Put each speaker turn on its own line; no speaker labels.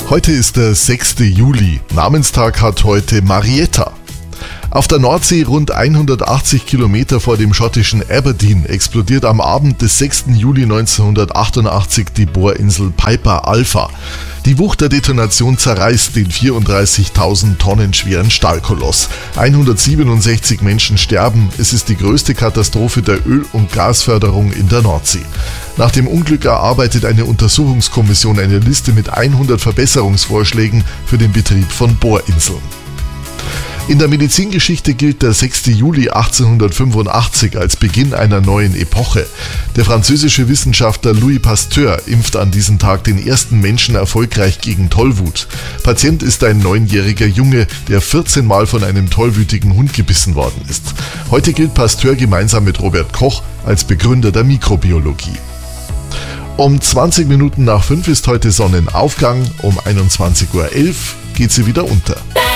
Heute ist der 6. Juli. Namenstag hat heute Marietta. Auf der Nordsee, rund 180 Kilometer vor dem schottischen Aberdeen, explodiert am Abend des 6. Juli 1988 die Bohrinsel Piper Alpha. Die Wucht der Detonation zerreißt den 34.000 Tonnen schweren Stahlkoloss. 167 Menschen sterben. Es ist die größte Katastrophe der Öl- und Gasförderung in der Nordsee. Nach dem Unglück erarbeitet eine Untersuchungskommission eine Liste mit 100 Verbesserungsvorschlägen für den Betrieb von Bohrinseln. In der Medizingeschichte gilt der 6. Juli 1885 als Beginn einer neuen Epoche. Der französische Wissenschaftler Louis Pasteur impft an diesem Tag den ersten Menschen erfolgreich gegen Tollwut. Patient ist ein 9-jähriger Junge, der 14 Mal von einem tollwütigen Hund gebissen worden ist. Heute gilt Pasteur gemeinsam mit Robert Koch als Begründer der Mikrobiologie. Um 20 Minuten nach 5 ist heute Sonnenaufgang, um 21:11 Uhr geht sie wieder unter.